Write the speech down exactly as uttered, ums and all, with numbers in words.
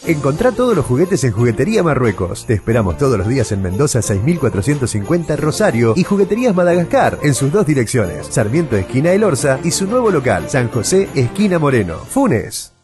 Encontrá todos los juguetes en Juguetería Marruecos. Te esperamos todos los días en Mendoza seis mil cuatrocientos cincuenta Rosario y Jugueterías Madagascar en sus dos direcciones, Sarmiento esquina El Orza y su nuevo local, San José esquina Moreno, Funes.